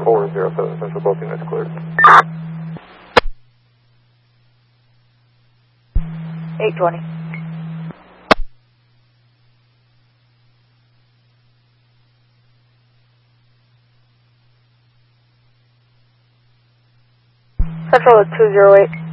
407 Central, both units cleared. 820. Central at 208.